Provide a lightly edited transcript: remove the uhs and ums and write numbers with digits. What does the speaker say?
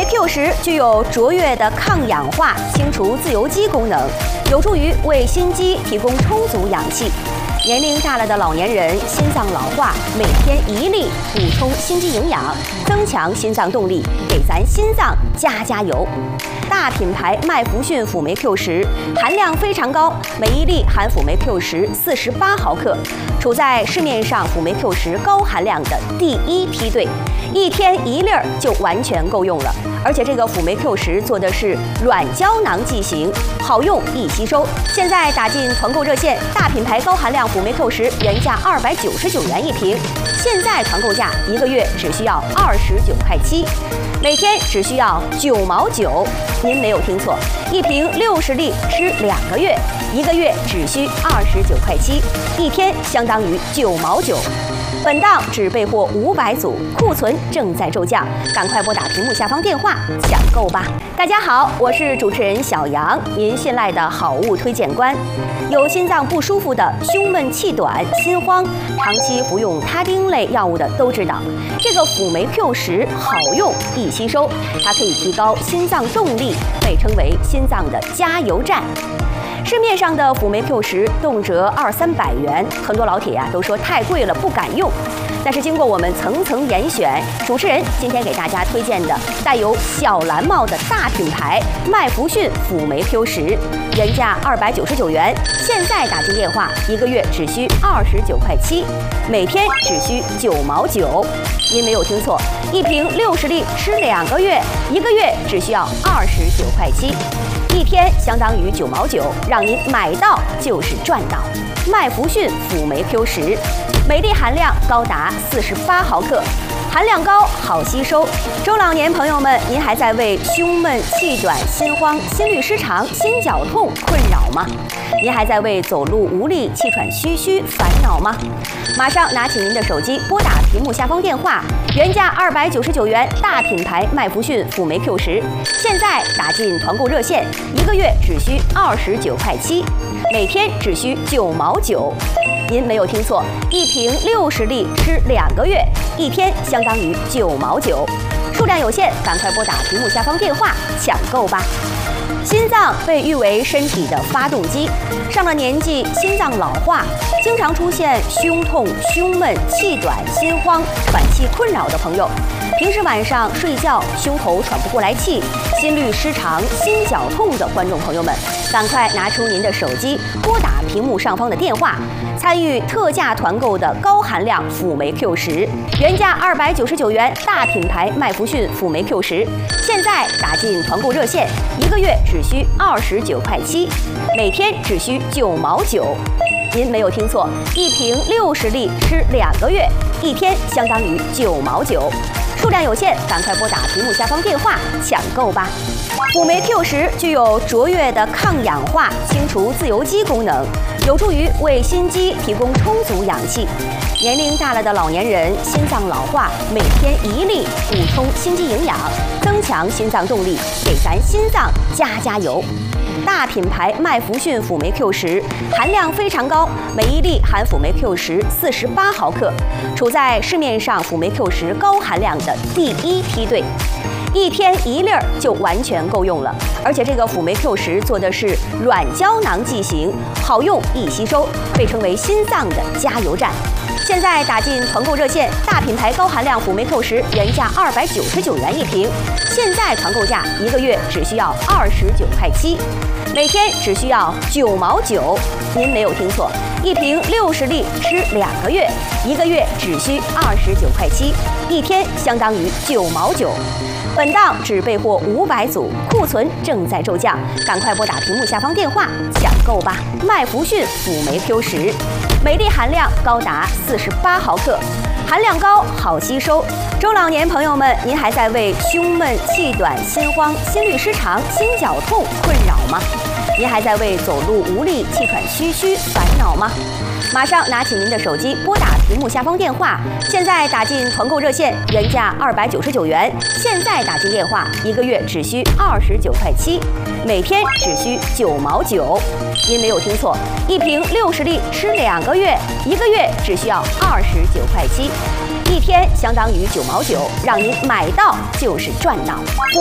酶 Q10具有卓越的抗氧化、清除自由基功能，有助于为心肌提供充足氧气。年龄大了的老年人心脏老化，每天1粒补充心肌营养，增强心脏动力，给咱心脏加油。大品牌麦弗逊辅酶 Q10含量非常高，每1粒含辅酶 Q10 48毫克，处在市面上辅酶 Q10高含量的第1梯队，1天1粒就完全够用了。而且这个辅酶 Q10做的是软胶囊剂型，好用易吸收。现在打进团购热线，大品牌高含量辅酶 Q10原价299元一瓶，现在团购价1个月只需要29块7，每天只需要9毛9。您没有听错，一瓶60粒吃2个月，1个月只需29块7，一天相当于9毛9。本档只备货500组，库存正在骤降，赶快拨打屏幕下方电话抢购吧！大家好，我是主持人小杨，您信赖的好物推荐官。有心脏不舒服的、胸闷气短、心慌，长期服用他汀类药物的都知道，这个辅酶 Q10好用易吸收，它可以提高心脏动力，被称为心脏的加油站。市面上的辅酶 Q10动辄200-300元，很多老铁都说太贵了，不敢用。但是经过我们层层严选，主持人今天给大家推荐的带有小蓝帽的大品牌麦弗逊辅酶 Q10，原价299元，现在打进电话1个月只需29块7，每天只需9毛9。您没有听错，一瓶60粒吃2个月，1个月只需要29块7。一天相当于9毛9，让您买到就是赚到。麦弗逊辅酶 Q10，每粒含量高达48毫克，含量高，好吸收。中老年朋友们，您还在为胸闷、气短、心慌、心律失常、心绞痛困扰吗？您还在为走路无力、气喘吁吁烦恼吗？马上拿起您的手机，拨打屏幕下方电话，原价299元，大品牌麦弗逊辅酶 Q10，现在打进团购热线，1个月只需29块7，每天只需9毛9。您没有听错，一瓶60粒吃2个月，一天相当于9毛9。数量有限，赶快拨打屏幕下方电话抢购吧！心脏被誉为身体的发动机，上了年纪，心脏老化，经常出现胸痛、胸闷、气短、心慌、喘气困扰的朋友，平时晚上睡觉胸口喘不过来气、心律失常、心绞痛的观众朋友们，赶快拿出您的手机，拨打屏幕上方的电话，参与特价团购的高含量辅酶 Q10，原价299元，大品牌麦弗逊辅酶 Q10，现在打进团购热线，1个月只需29块7，每天只需9毛9。您没有听错，一瓶60粒吃2个月，一天相当于9毛9。数量有限，赶快拨打屏幕下方电话抢购吧！辅酶 Q10具有卓越的抗氧化、清除自由基功能，有助于为心肌提供充足氧气。年龄大了的老年人心脏老化，每天1粒补充心肌营养，增强心脏动力，给咱心脏加油。大品牌麦弗逊辅酶 Q10含量非常高，每1粒含辅酶 Q10 48毫克，处在市面上辅酶 Q10高含量的第1梯队。1天1粒就完全够用了，而且这个辅酶 Q10做的是软胶囊剂型，好用易吸收，被称为心脏的加油站。现在打进团购热线，大品牌高含量辅酶 Q10原价299元一瓶，现在团购价1个月只需要29块7，每天只需要9毛9。您没有听错，一瓶60粒吃2个月，1个月只需29块7，一天相当于9毛9。本档只备货500组，库存正在骤降，赶快拨打屏幕下方电话抢购吧！麦弗逊辅酶 Q10，每粒含量高达48毫克，含量高，好吸收。中老年朋友们，您还在为胸闷、气短、心慌、心律失常、心绞痛困扰吗？您还在为走路无力、气喘吁吁烦恼吗？马上拿起您的手机，拨打屏幕下方电话，现在打进团购热线，原价299元，现在打进电话1个月只需29块7，每天只需9毛9。您没有听错，一瓶60粒吃2个月，1个月只需要29块7，一天相当于9毛9，让您买到就是赚到。